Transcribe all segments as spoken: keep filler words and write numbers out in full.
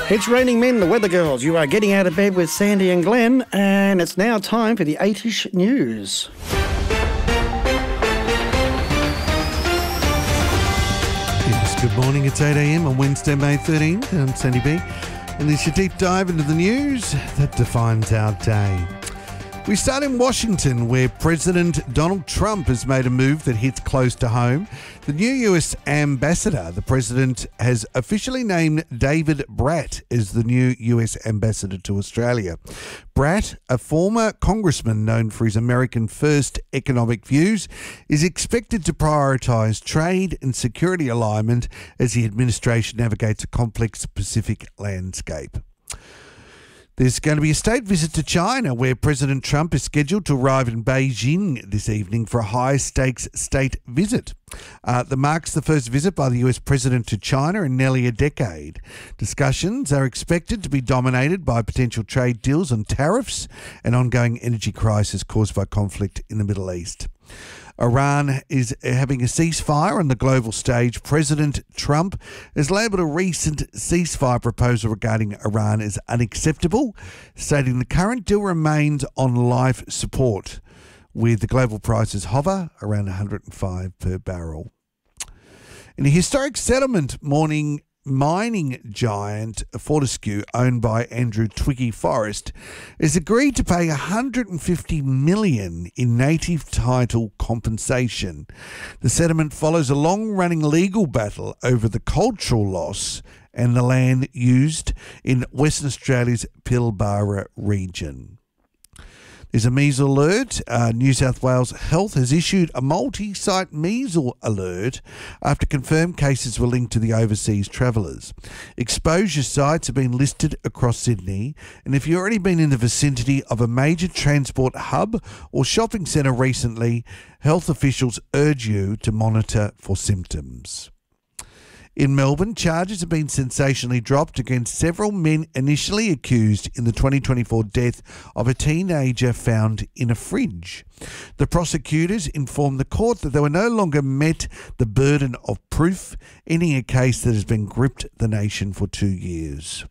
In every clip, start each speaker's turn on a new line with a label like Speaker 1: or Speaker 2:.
Speaker 1: It's raining men, the weather girls. You are getting out of bed with Sandy and Glenn, and it's now time for the eight-ish news.
Speaker 2: Yes, good morning. It's eight a.m. on Wednesday, May thirteenth. I'm Sandy B. And this is your deep dive into the news that defines our day. We start in Washington, where President Donald Trump has made a move that hits close to home. The new U S ambassador, the president has officially named David Brat as the new U S ambassador to Australia. Brat, a former congressman known for his American First economic views, is expected to prioritise trade and security alignment as the administration navigates a complex Pacific landscape. There's going to be a state visit to China, where President Trump is scheduled to arrive in Beijing this evening for a high-stakes state visit. Uh, that marks the first visit by the U S president to China in nearly a decade. Discussions are expected to be dominated by potential trade deals on tariffs and ongoing energy crisis caused by conflict in the Middle East. Iran is having a ceasefire on the global stage. President Trump has labelled a recent ceasefire proposal regarding Iran as unacceptable, stating the current deal remains on life support, with the global prices hover around one hundred five per barrel. In a historic settlement, morning mining giant Fortescue, owned by Andrew Twiggy Forrest, has agreed to pay one hundred fifty million dollars in native title compensation. The settlement follows a long-running legal battle over the cultural loss and the land used in Western Australia's Pilbara region. There's a measles alert. Uh, New South Wales Health has issued a multi-site measles alert after confirmed cases were linked to the overseas travellers. Exposure sites have been listed across Sydney, and if you've already been in the vicinity of a major transport hub or shopping centre recently, health officials urge you to monitor for symptoms. In Melbourne, charges have been sensationally dropped against several men initially accused in the twenty twenty-four death of a teenager found in a fridge. The prosecutors informed the court that they were no longer met the burden of proof, ending a case that has been gripped the nation for two years.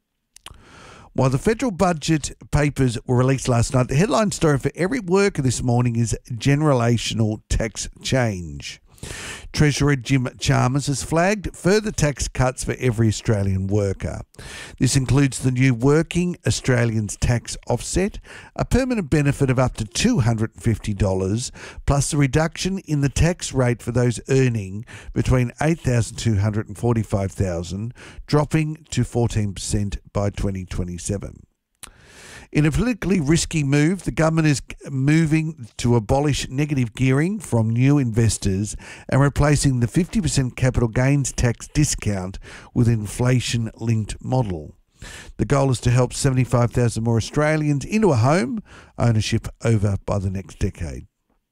Speaker 2: While the federal budget papers were released last night, the headline story for every worker this morning is generational tax change. Treasurer Jim Chalmers has flagged further tax cuts for every Australian worker. This includes the new Working Australians tax offset, a permanent benefit of up to two hundred fifty dollars, plus a reduction in the tax rate for those earning between eight thousand two hundred dollars and forty-five thousand dollars, dropping to fourteen percent by twenty twenty-seven. In a politically risky move, the government is moving to abolish negative gearing from new investors and replacing the fifty percent capital gains tax discount with an inflation-linked model. The goal is to help seventy-five thousand more Australians into a home ownership over by the next decade.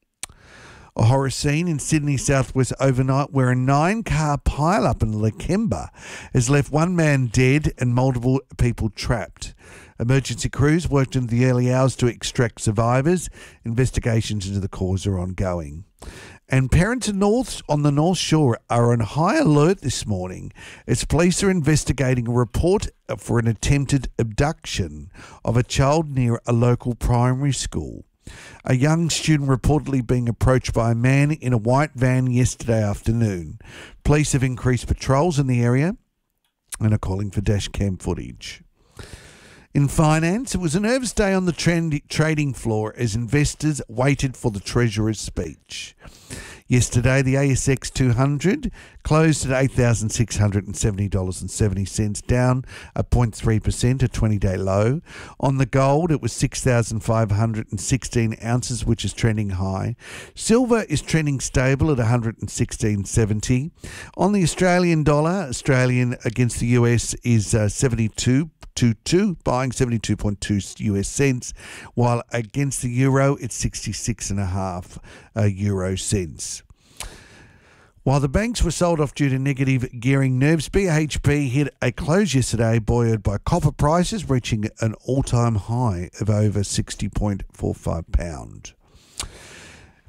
Speaker 2: A horror scene in Sydney southwest overnight, where a nine-car pile-up in Lakemba has left one man dead and multiple people trapped. Emergency crews worked in the early hours to extract survivors. Investigations into the cause are ongoing. And parents in North, on the North Shore are on high alert this morning as police are investigating a report for an attempted abduction of a child near a local primary school. A young student reportedly being approached by a man in a white van yesterday afternoon. Police have increased patrols in the area and are calling for dash cam footage. In finance, it was a nervous day on the trend trading floor as investors waited for the Treasurer's speech. Yesterday, the A S X two hundred closed at eight thousand six hundred seventy dollars and seventy cents, down a zero point three percent, a twenty-day low. On the gold, it was six thousand five hundred sixteen ounces, which is trending high. Silver is trending stable at one hundred sixteen seventy. On the Australian dollar, Australian against the U S is uh, seventy-two. two, buying seventy-two point two U S cents, while against the euro it's sixty-six and a half uh, euro cents. While the banks were sold off due to negative gearing nerves, B H P hit a close yesterday buoyed by copper prices reaching an all-time high of over sixty point four five pounds.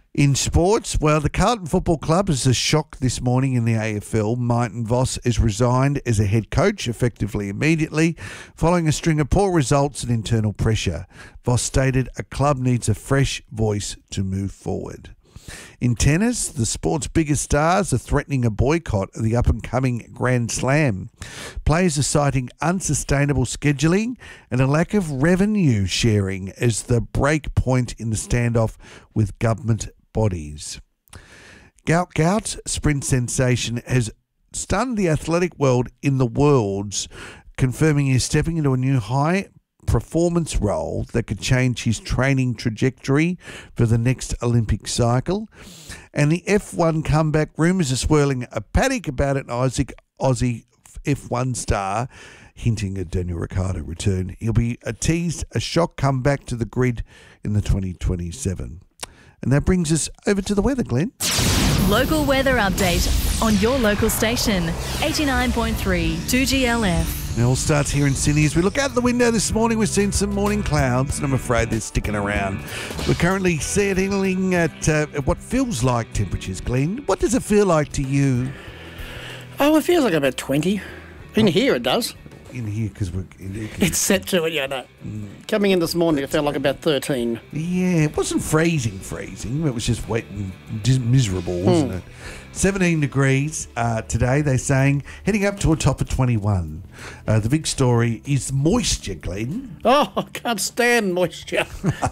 Speaker 2: In sports, well, the Carlton Football Club is a shock this morning in the A F L. Martin Voss is resigned as a head coach effectively immediately, following a string of poor results and internal pressure. Voss stated a club needs a fresh voice to move forward. In tennis, the sport's biggest stars are threatening a boycott of the up-and-coming Grand Slam. Players are citing unsustainable scheduling and a lack of revenue sharing as the break point in the standoff with government bodies. Gout Gout, sprint sensation, has stunned the athletic world in the Worlds, confirming he's stepping into a new high performance role that could change his training trajectory for the next Olympic cycle. And the F one comeback, rumours are swirling a panic about an Isaac Aussie F one star, hinting at Daniel Ricciardo return. He'll be a teased a shock comeback to the grid in the twenty twenty-seven. And that brings us over to the weather, Glenn.
Speaker 3: Local weather update on your local station, eighty-nine point three two G L F.
Speaker 2: It all starts here in Sydney. As we look out the window this morning, we've seen some morning clouds, and I'm afraid they're sticking around. We're currently settling at, uh, at what feels like temperatures, Glenn. What does it feel like to you?
Speaker 1: Oh, it feels like about twenty. In here it does.
Speaker 2: In here, because we're... In,
Speaker 1: It's set to it, yeah, no. Mm. Coming in this morning, it felt like about thirteen.
Speaker 2: Yeah, it wasn't freezing, freezing. It was just wet and just miserable, wasn't mm. it? seventeen degrees uh, today, they're saying, heading up to a top of twenty-one. Uh, the big story is moisture, Glenn.
Speaker 1: Oh, I can't stand moisture.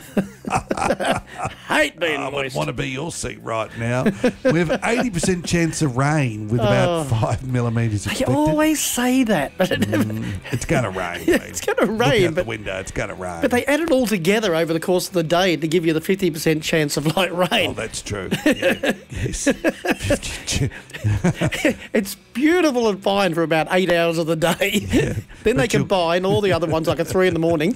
Speaker 1: Hate being
Speaker 2: I
Speaker 1: moist.
Speaker 2: I want to be your seat right now. We have eighty percent chance of rain with about
Speaker 1: Oh.
Speaker 2: five millimetres
Speaker 1: You
Speaker 2: expected.
Speaker 1: always say that, but it never...
Speaker 2: Mm, it's going to rain,
Speaker 1: Yeah,
Speaker 2: Glenn.
Speaker 1: it's gonna
Speaker 2: Look
Speaker 1: rain,
Speaker 2: out
Speaker 1: but-
Speaker 2: the window, it's going to rain.
Speaker 1: But they add it all together over the course of the day to give you the fifty percent chance of light
Speaker 2: Oh,
Speaker 1: rain.
Speaker 2: that's true. Yeah, yes.
Speaker 1: It's beautiful and fine for about eight hours of the day. Then they
Speaker 2: but you'll-
Speaker 1: combine all the other ones like at three in the morning.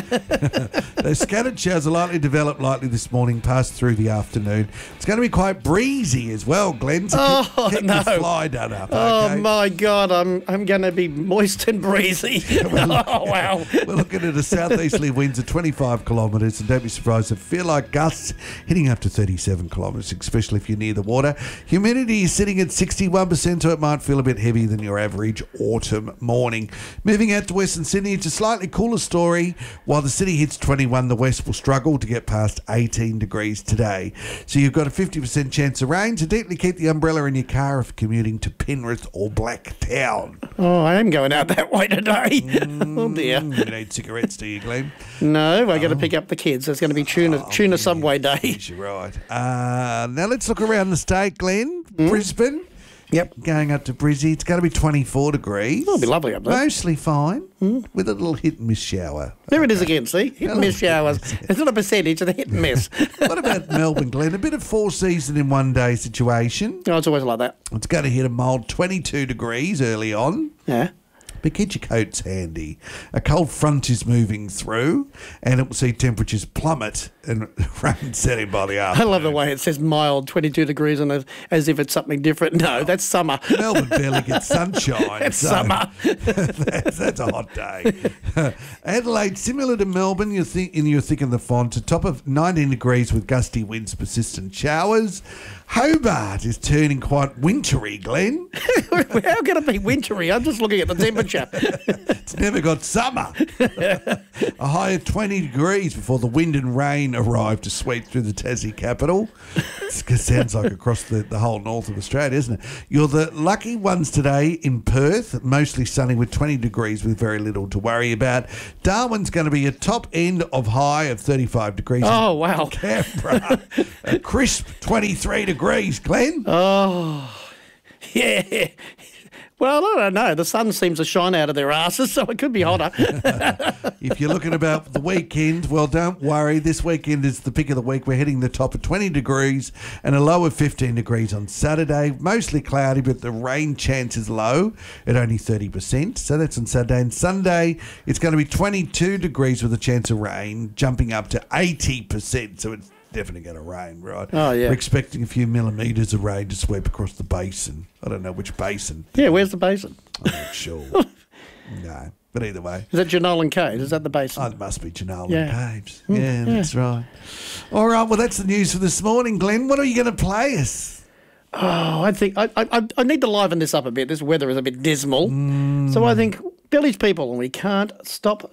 Speaker 2: Those scattered showers are likely to develop lightly this morning, pass through the afternoon. It's going to be quite breezy as well, Glenn. So keep,
Speaker 1: Oh,
Speaker 2: keep
Speaker 1: no.
Speaker 2: your fly done up,
Speaker 1: Oh
Speaker 2: okay?
Speaker 1: my God, I'm I'm going to be moist and breezy. Oh wow.
Speaker 2: We're looking at a southeasterly winds of twenty-five kilometres, and don't be surprised if feel like gusts hitting up to thirty-seven kilometres, especially if you're near the water. Humidity is sitting at sixty-one percent, so it might feel a bit heavier than your average autumn morning. Moving out to Western Sydney, it's a slightly cooler story. While the city hits twenty-one, the west will struggle to get past eighteen degrees today. So you've got a fifty percent chance of rain, so definitely keep the umbrella in your car if commuting to Penrith or Blacktown.
Speaker 1: Oh, I am going out that way today. Oh dear.
Speaker 2: Mm, you need cigarettes, do you, Glenn?
Speaker 1: No, I got to pick up the kids. It's going to be tuna
Speaker 2: Oh,
Speaker 1: tuna
Speaker 2: yeah.
Speaker 1: Subway day.
Speaker 2: Yes, you're right. Uh, now let's look around the state, Glenn. Brisbane.
Speaker 1: Yep.
Speaker 2: Going up to Brizzy. It's going to be twenty-four degrees.
Speaker 1: It'll be lovely up there.
Speaker 2: Mostly fine, with a little hit and miss shower.
Speaker 1: There it is again, see? Hit and miss showers. It's not a percentage, it's a hit and miss.
Speaker 2: What about Melbourne, Glenn? A bit of four season in one day situation.
Speaker 1: Oh, it's always like that.
Speaker 2: It's going to hit a mild twenty-two degrees early on.
Speaker 1: Yeah.
Speaker 2: But get your coats handy. A cold front is moving through, and it will see temperatures plummet and rain setting by the
Speaker 1: I
Speaker 2: afternoon.
Speaker 1: love the way it says mild, twenty-two degrees, and as, as if it's something different. No, that's summer.
Speaker 2: Melbourne barely gets sunshine.
Speaker 1: It's
Speaker 2: so
Speaker 1: summer.
Speaker 2: that's, that's a hot day. Adelaide, similar to Melbourne, you're, thi- in you're thick in the font. A top of nineteen degrees with gusty winds, persistent showers. Hobart is turning quite wintry, Glenn.
Speaker 1: How can it be wintry? I'm just looking at the temperature.
Speaker 2: It's never got summer. A high of twenty degrees before the wind and rain arrive to sweep through the Tassie capital. It sounds like across the, the whole north of Australia, isn't it? You're the lucky ones today in Perth, mostly sunny with twenty degrees with very little to worry about. Darwin's going to be a top end of high of thirty-five degrees.
Speaker 1: Oh, wow.
Speaker 2: Canberra, a crisp twenty-three degrees, Glenn.
Speaker 1: Oh, yeah. Well, I don't know. The sun seems to shine out of their asses, so it could be hotter.
Speaker 2: If you're looking about the weekend, well, don't worry. This weekend is the pick of the week. We're hitting the top of twenty degrees and a low of fifteen degrees on Saturday. Mostly cloudy, but the rain chance is low at only thirty percent. So that's on Saturday. And Sunday, it's going to be twenty-two degrees with a chance of rain, jumping up to eighty percent. So it's definitely going to rain, right?
Speaker 1: Oh, yeah.
Speaker 2: We're expecting a few millimetres of rain to sweep across the basin. I don't know which basin.
Speaker 1: Yeah, where's the basin?
Speaker 2: I'm not sure. No. But either way.
Speaker 1: Is that Janolan Caves? Is that the basin?
Speaker 2: Oh, it must be Janolan
Speaker 1: Yeah.
Speaker 2: Caves. Yeah, that's right. All right, well, that's the news for this morning, Glenn. What are you going to play us?
Speaker 1: Oh, I think I, I I need to liven this up a bit. This weather is a bit dismal. So I think Village People, and we can't stop